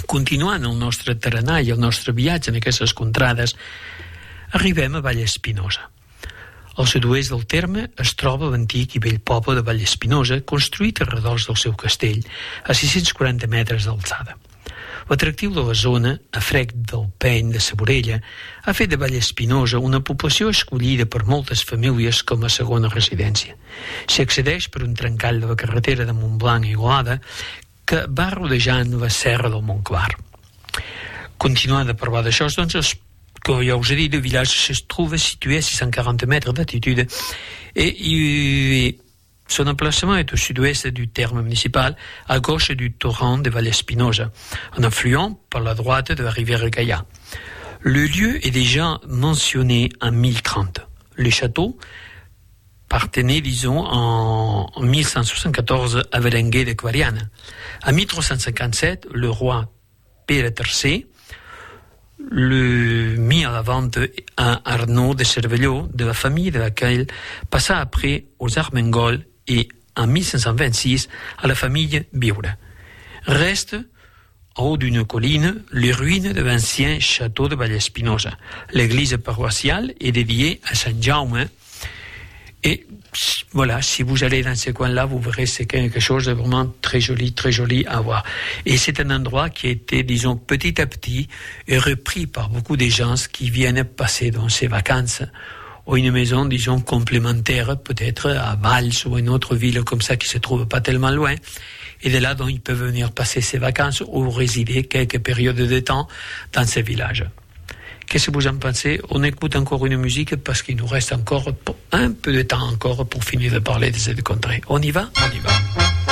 Continuant el nostre tarannà i el nostre viatge en aquestes contrades, arribem a Vallespinosa. Al sud-oest del terme es troba l'antic i vell poble de Vallespinosa, construït a redors del seu castell, a 640 metres d'alçada. L'atractiu de la zona, a frec del peny de Saborella, ha fet de Vallespinosa una població escollida per moltes famílies com a segona residència. S'hi accedeix per un trencall de la carretera de Montblanc i Igualada que va rodejant la serra del Montclar. Continuant de parlar d'això, doncs, comme je vous ai dit, le village se trouve situé à 640 mètres d'altitude et son emplacement est au sud-ouest du terme municipal, à gauche du torrent de Vallespinosa, un affluent par la droite de la rivière Gaïa. Le lieu est déjà mentionné en 1030. Le château appartenait, disons, en 1174 à Berenguer de Clariana. En 1357, le roi Pere III le mis à la vente à Arnaud de Cervelló, de la famille de laquelle passa après aux Armengols et en 1526 à la famille Biure. Reste, en haut d'une colline, les ruines de l'ancien château de Vallespinosa. L'église paroissiale est dédiée à Saint Jaume. Et voilà, si vous allez dans ce coin-là, vous verrez c'est quelque chose de vraiment très joli à voir. Et c'est un endroit qui a été, disons, petit à petit repris par beaucoup de gens qui viennent passer dans ces vacances ou une maison, disons, complémentaire, peut-être à Valls ou une autre ville comme ça qui se trouve pas tellement loin. Et de là, donc, ils peuvent venir passer ces vacances ou résider quelques périodes de temps dans ces villages. Qu'est-ce que vous en pensez? On écoute encore une musique parce qu'il nous reste encore un peu de temps encore pour finir de parler de cette contrée. On y va? On y va.